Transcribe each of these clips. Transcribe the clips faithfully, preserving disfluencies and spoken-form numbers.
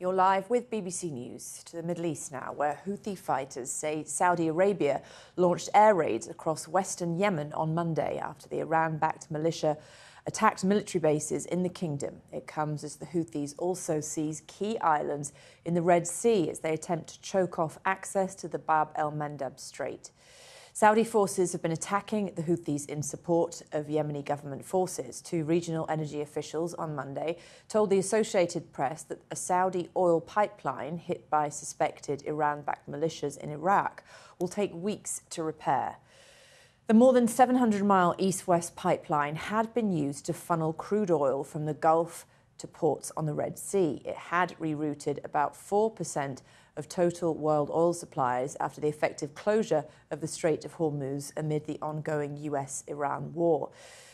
You're live with B B C News to the Middle East now, where Houthi fighters say Saudi Arabia launched air raids across western Yemen on Monday after the Iran-backed militia attacked military bases in the kingdom. It comes as the Houthis also seize key islands in the Red Sea as they attempt to choke off access to the Bab el-Mandeb Strait. Saudi forces have been attacking the Houthis in support of Yemeni government forces. Two regional energy officials on Monday told the Associated Press that a Saudi oil pipeline hit by suspected Iran-backed militias in Iraq will take weeks to repair. The more than seven hundred mile east-west pipeline had been used to funnel crude oil from the Gulf to ports on the Red Sea. It had rerouted about four percent of total world oil supplies after the effective closure of the Strait of Hormuz amid the ongoing U S Iran war.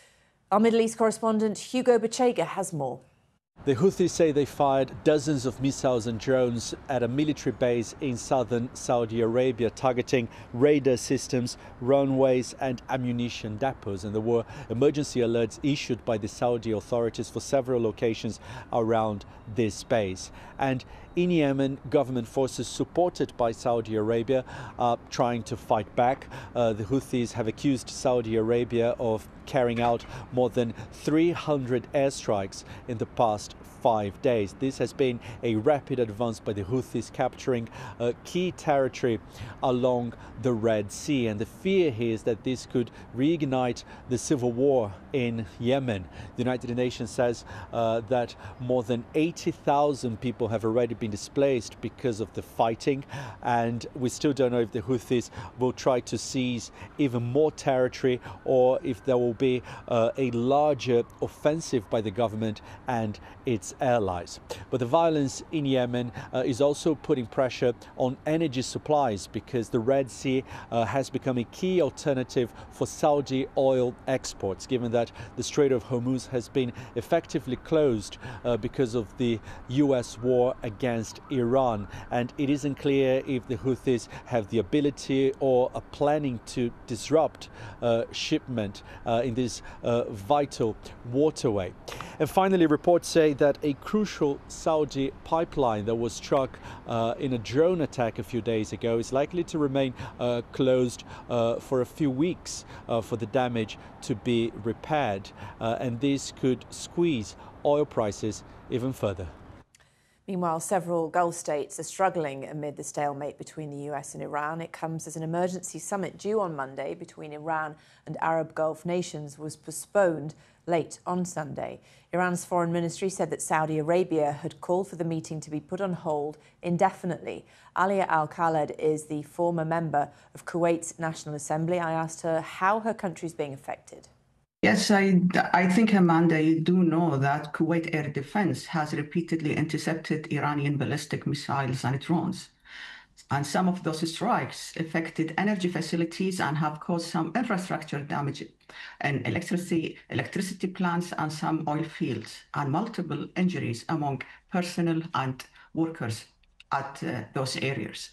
Our Middle East correspondent Hugo Bachega has more. The Houthis say they fired dozens of missiles and drones at a military base in southern Saudi Arabia, targeting radar systems, runways and ammunition depots. And there were emergency alerts issued by the Saudi authorities for several locations around this base. And in Yemen, government forces supported by Saudi Arabia are trying to fight back. Uh, the Houthis have accused Saudi Arabia of carrying out more than three hundred airstrikes in the past five days. This has been a rapid advance by the Houthis, capturing uh, key territory along the Red Sea. And the fear here is that this could reignite the civil war in Yemen. The United Nations says uh, that more than eighty thousand people have already been displaced because of the fighting. And we still don't know if the Houthis will try to seize even more territory or if there will be uh, a larger offensive by the government and its allies. But the violence in Yemen uh, is also putting pressure on energy supplies because the Red Sea uh, has become a key alternative for Saudi oil exports, given that the Strait of Hormuz has been effectively closed uh, because of the U S war against Iran. And it isn't clear if the Houthis have the ability or are planning to disrupt uh, shipment uh, in this uh, vital waterway. And finally, reports say that a crucial Saudi pipeline that was struck uh, in a drone attack a few days ago is likely to remain uh, closed uh, for a few weeks uh, for the damage to be repaired. Uh, and this could squeeze oil prices even further. Meanwhile, several Gulf states are struggling amid the stalemate between the U S and Iran. It comes as an emergency summit due on Monday between Iran and Arab Gulf nations was postponed late on Sunday. Iran's foreign ministry said that Saudi Arabia had called for the meeting to be put on hold indefinitely. Alia Al-Khaled is the former member of Kuwait's National Assembly. I asked her how her country is being affected. Yes, I, I think, Amanda, you do know that Kuwait Air Defense has repeatedly intercepted Iranian ballistic missiles and drones. And some of those strikes affected energy facilities and have caused some infrastructure damage in electricity, electricity plants and some oil fields, and multiple injuries among personnel and workers at uh, those areas.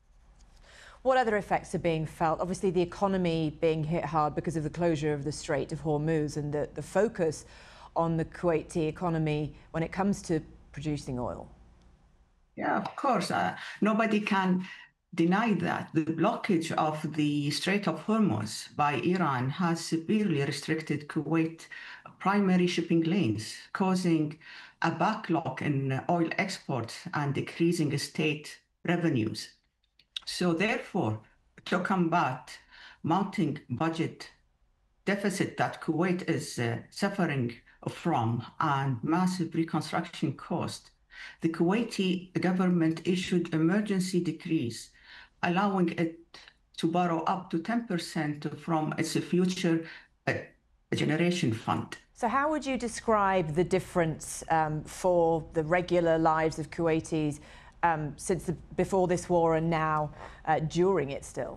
What other effects are being felt? Obviously, the economy being hit hard because of the closure of the Strait of Hormuz and the, the focus on the Kuwaiti economy when it comes to producing oil. Yeah, of course. Uh, nobody can deny that. The blockage of the Strait of Hormuz by Iran has severely restricted Kuwait primary shipping lanes, causing a backlog in oil exports and decreasing state revenues. So therefore, to combat mounting budget deficit that Kuwait is uh, suffering from and massive reconstruction cost, the Kuwaiti government issued emergency decrees allowing it to borrow up to ten percent from its future uh, generation fund. So how would you describe the difference um, for the regular lives of Kuwaitis Um, since the, before this war and now uh, during it still?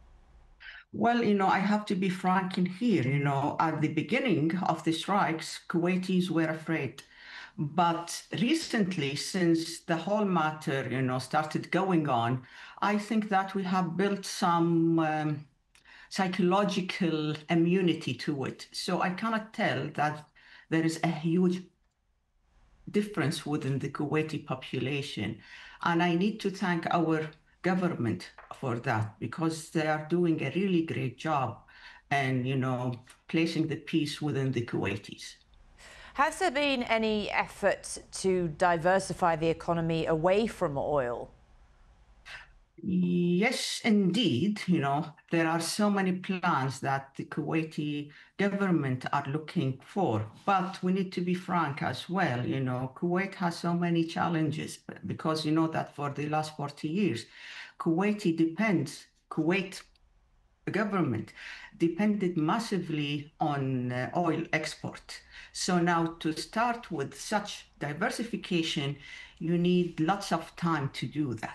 Well, you know, I have to be frank in here. You know, at the beginning of the strikes, Kuwaitis were afraid. But recently, since the whole matter, you know, started going on, I think that we have built some um, psychological immunity to it. So I cannot tell that there is a huge difference within the Kuwaiti population. And I need to thank our government for that, because they are doing a really great job and, you know, placing the peace within the Kuwaitis. Has there been any effort to diversify the economy away from oil? Yes, indeed. You know, there are so many plans that the Kuwaiti government are looking for, but we need to be frank as well. You know, Kuwait has so many challenges because you know that for the last forty years, Kuwaiti depends, Kuwait government depended massively on uh, oil export. So now to start with such diversification, you need lots of time to do that.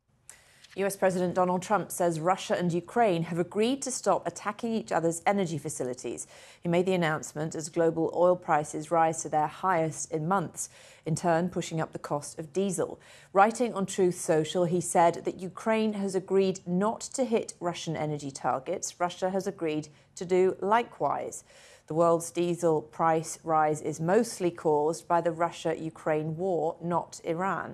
U S President Donald Trump says Russia and Ukraine have agreed to stop attacking each other's energy facilities. He made the announcement as global oil prices rise to their highest in months, in turn pushing up the cost of diesel. Writing on Truth Social, he said that Ukraine has agreed not to hit Russian energy targets. Russia has agreed to do likewise. The world's diesel price rise is mostly caused by the Russia-Ukraine war, not Iran.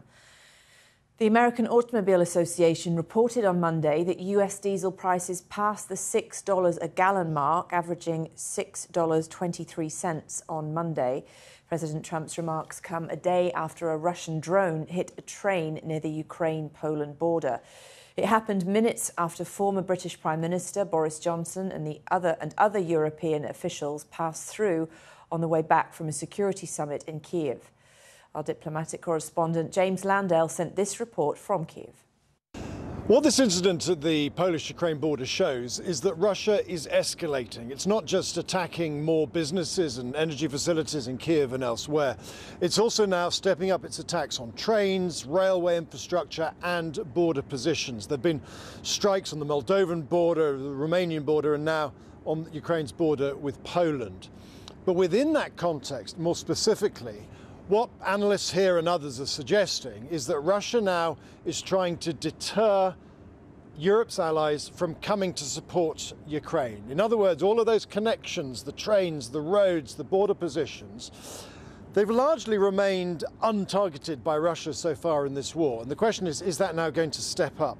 The American Automobile Association reported on Monday that U S diesel prices passed the six dollars a gallon mark, averaging six dollars and twenty-three cents on Monday. President Trump's remarks come a day after a Russian drone hit a train near the Ukraine-Poland border. It happened minutes after former British Prime Minister Boris Johnson and the other and other European officials passed through on the way back from a security summit in Kyiv. Our diplomatic correspondent James Landale sent this report from Kyiv. What this incident at the Polish-Ukraine border shows is that Russia is escalating. It's not just attacking more businesses and energy facilities in Kyiv and elsewhere. It's also now stepping up its attacks on trains, railway infrastructure and border positions. There have been strikes on the Moldovan border, the Romanian border, and now on Ukraine's border with Poland. But within that context, more specifically, what analysts here and others are suggesting is that Russia now is trying to deter Europe's allies from coming to support Ukraine. In other words, all of those connections, the trains, the roads, the border positions, they've largely remained untargeted by Russia so far in this war. And the question is, is that now going to step up?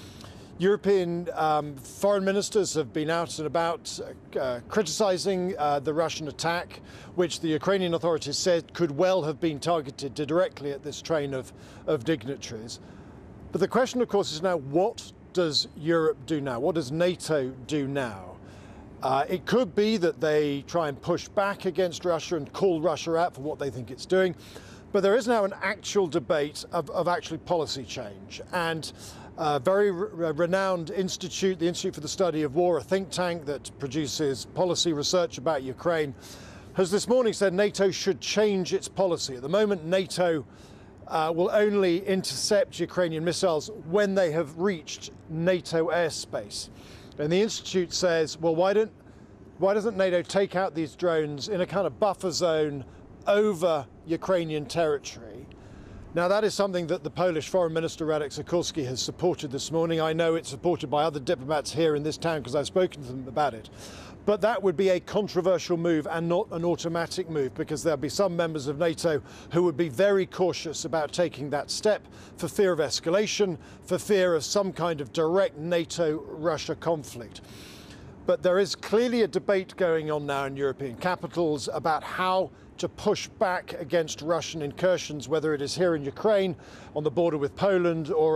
European um, foreign ministers have been out and about uh, criticising uh, the Russian attack, which the Ukrainian authorities said could well have been targeted directly at this train of, of dignitaries. But the question, of course, is now, what does Europe do now? What does NATO do now? Uh, it could be that they try and push back against Russia and call Russia out for what they think it's doing. But there is now an actual debate of, of actually policy change. And a very re renowned institute, the Institute for the Study of War, a think tank that produces policy research about Ukraine, has this morning said NATO should change its policy. At the moment, NATO uh, will only intercept Ukrainian missiles when they have reached NATO airspace. And the Institute says, well, why don't, why doesn't NATO take out these drones in a kind of buffer zone over Ukrainian territory? Now, that is something that the Polish Foreign Minister Radek Sikorski has supported this morning. I know it's supported by other diplomats here in this town because I've spoken to them about it. But that would be a controversial move and not an automatic move, because there'll be some members of NATO who would be very cautious about taking that step for fear of escalation, for fear of some kind of direct NATO-Russia conflict. But there is clearly a debate going on now in European capitals about how to push back against Russian incursions, whether it is here in Ukraine, on the border with Poland, or